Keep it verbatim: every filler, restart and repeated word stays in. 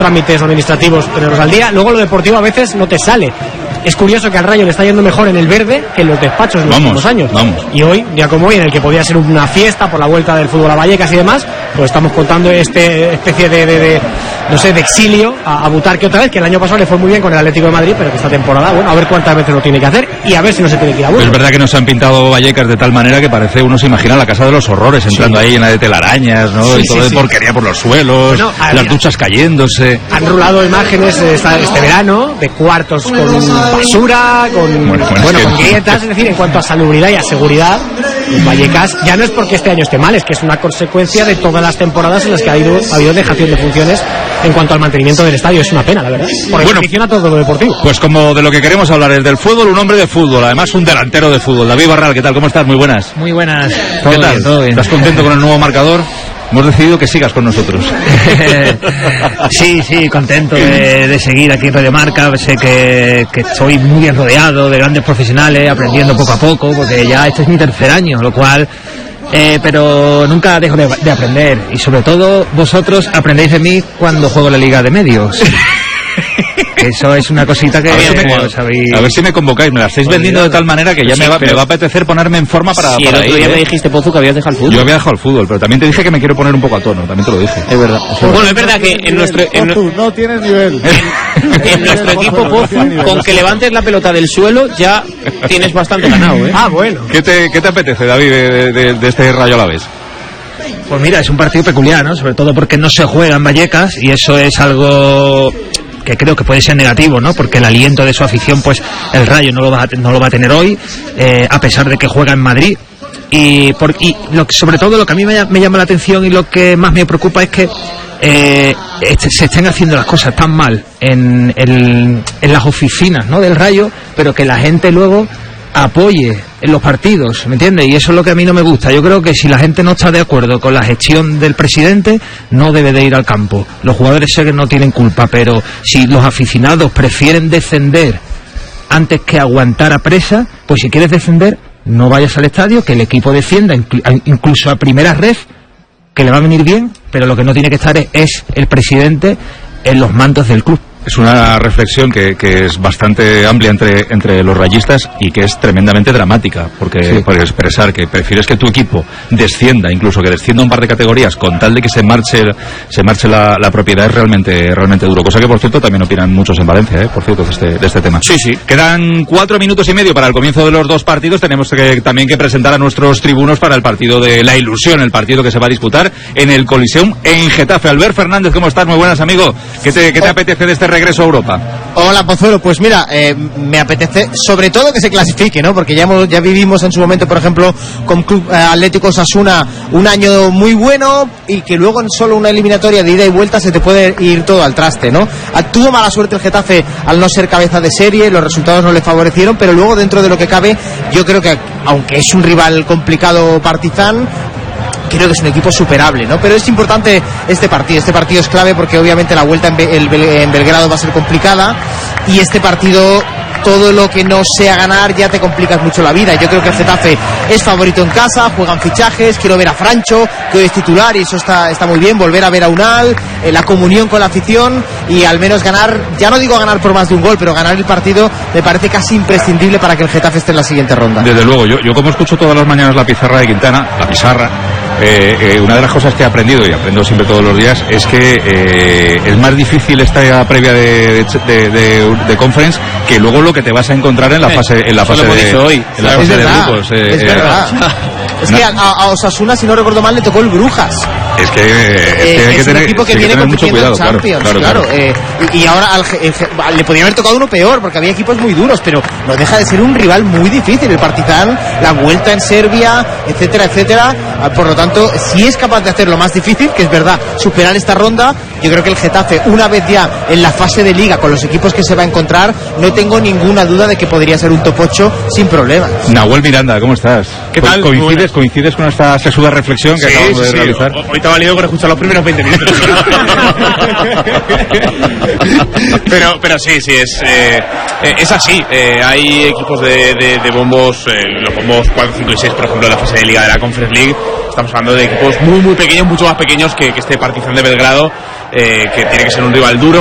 trámites administrativos tenerlos al día. Luego lo deportivo a veces no te sale. Es curioso que al Rayo le está yendo mejor en el verde que en los despachos en los últimos años. Vamos. Y hoy, día como hoy, en el que podía ser una fiesta por la vuelta del fútbol a Vallecas y demás, pues estamos contando este especie de, de, de no sé, de exilio a, a Butarque otra vez, que el año pasado le fue muy bien con el Atlético de Madrid, pero que esta temporada, bueno, a ver cuántas veces lo tiene que hacer y a ver si no se tiene que ir a Burgos. Es verdad que nos han pintado Vallecas de tal manera que parece, uno se imagina la casa de los horrores, entrando sí. ahí llena de telarañas, ¿no? Sí, y todo sí, de sí. porquería por los suelos, bueno, las mira, duchas cayéndose. Han rulado imágenes esta, este verano de cuartos con basura, con, bueno, bueno, bueno, es que... con grietas, es decir, en cuanto a salubridad y a seguridad, Vallecas ya no es porque este año esté mal, es que es una consecuencia de todas las temporadas en las que ha habido, ha habido dejación de funciones en cuanto al mantenimiento del estadio. Es una pena, la verdad, por bueno, a todo lo deportivo. Pues como de lo que queremos hablar es del fútbol, un hombre de fútbol, además un delantero de fútbol. David Barral, ¿qué tal? ¿Cómo estás? Muy buenas. Muy buenas. ¿Qué todo tal? Bien, todo bien. ¿Estás contento con el nuevo marcador? Hemos decidido que sigas con nosotros. Sí, sí, contento de, de seguir aquí en Radio Marca. Sé que, que estoy muy bien rodeado de grandes profesionales, aprendiendo poco a poco, porque ya este es mi tercer año, lo cual... Eh, pero nunca dejo de, de aprender. Y sobre todo, vosotros aprendéis de mí cuando juego la Liga de Medios. Eso es una cosita que... A ver, si me, sabéis... a ver si me convocáis, me la estáis vendiendo de tal manera que ya sí, me, va, me va a apetecer ponerme en forma para, sí, para el otro día ir, me ¿eh? dijiste, Pozu, que habías dejado el fútbol. Yo había dejado el fútbol, pero también te dije que me quiero poner un poco a tono, también te lo dije. Es verdad. Eso bueno, es, es verdad que en nuestro... En Pozu, no tienes nivel. En nuestro equipo, Pozu, con que levantes la pelota del suelo, ya tienes bastante ganado, ¿eh? Ah, bueno. ¿Qué te, qué te apetece, David, de, de, de este Rayo Alavés? Pues mira, es un partido peculiar, ¿no? Sobre todo porque no se juega en Vallecas y eso es algo... que creo que puede ser negativo, ¿no? Porque el aliento de su afición, pues el Rayo no lo va a, no lo va a tener hoy, eh, a pesar de que juega en Madrid. Y, por, y lo, sobre todo lo que a mí me, me llama la atención y lo que más me preocupa es que eh, este, se estén haciendo las cosas tan mal en, en, en las oficinas, ¿no? del Rayo, pero que la gente luego apoye en los partidos, ¿me entiendes? Y eso es lo que a mí no me gusta. Yo creo que si la gente no está de acuerdo con la gestión del presidente, no debe de ir al campo. Los jugadores sé que no tienen culpa, pero si los aficionados prefieren defender antes que aguantar a presa, pues si quieres defender, no vayas al estadio, que el equipo defienda, incluso a primera ref, que le va a venir bien, pero lo que no tiene que estar es, es el presidente en los mandos del club. Es una reflexión que, que es bastante amplia entre, entre los rayistas y que es tremendamente dramática, porque sí. Por expresar que prefieres que tu equipo descienda, incluso que descienda un par de categorías con tal de que se marche se marche la, la propiedad, es realmente realmente duro, cosa que por cierto también opinan muchos en Valencia, ¿eh? por cierto, de este, de este tema. Sí, sí. Quedan cuatro minutos y medio para el comienzo de los dos partidos. Tenemos que, también que presentar a nuestros tribunos para el partido de la ilusión, el partido que se va a disputar en el Coliseum en Getafe. Albert Fernández, ¿cómo estás? Muy buenas, amigo. ¿Qué te, qué te apetece de este regreso a Europa? Hola, Pozuelo, pues mira, eh, me apetece sobre todo que se clasifique, ¿no? Porque ya, hemos, ya vivimos en su momento, por ejemplo, con Club eh, Atlético Osasuna un año muy bueno y que luego en solo una eliminatoria de ida y vuelta se te puede ir todo al traste, ¿no? Tuvo mala suerte el Getafe al no ser cabeza de serie, los resultados no le favorecieron, pero luego dentro de lo que cabe, yo creo que aunque es un rival complicado Partizan, creo que es un equipo superable, ¿no? Pero es importante este partido, este partido es clave porque obviamente la vuelta en, Be- el Be- en Belgrado va a ser complicada y este partido, todo lo que no sea ganar ya te complicas mucho la vida. Yo creo que el Getafe es favorito en casa, juegan fichajes, quiero ver a Francho, que hoy es titular y eso está, está muy bien, volver a ver a Unal, eh, la comunión con la afición y al menos ganar, ya no digo ganar por más de un gol, pero ganar el partido me parece casi imprescindible para que el Getafe esté en la siguiente ronda. Desde luego, yo, yo como escucho todas las mañanas la pizarra de Quintana, la pizarra, Eh, eh, una de las cosas que he aprendido y aprendo siempre todos los días es que eh, es más difícil esta previa de, de, de, de conference que luego lo que te vas a encontrar en la fase en la fase de, hoy. En la fase es verdad, de grupos. Eh, es eh, verdad. Es que a, a Osasuna, si no recuerdo mal, le tocó el Brujas. Es que, es que eh, hay que es tener, un equipo que hay viene que tener mucho compitiendo cuidado, en Champions, claro, claro, claro. claro. Eh, y, y ahora al, el, le podría haber tocado uno peor, porque había equipos muy duros, pero no deja de ser un rival muy difícil. El Partizan, la vuelta en Serbia, etcétera, etcétera. Por lo tanto, si es capaz de hacer lo más difícil, que es verdad, superar esta ronda, yo creo que el Getafe, una vez ya en la fase de liga, con los equipos que se va a encontrar, no tengo ninguna duda de que podría ser un top ocho sin problemas. Nahuel Miranda, ¿cómo estás? ¿Qué tal? ¿Coincides, coincides con esta sesuda reflexión que sí, acabamos sí, de sí. realizar? Hoy te ha valido con escuchar los primeros veinte minutos. pero, pero sí, sí, es, eh, es así. Eh, hay equipos de, de, de bombos, eh, los bombos cuatro, cinco y seis, por ejemplo, de la fase de liga de la Conference League. Estamos hablando de equipos muy, muy pequeños, mucho más pequeños que, que este Partizan de Belgrado. eh, que tiene que ser un rival duro.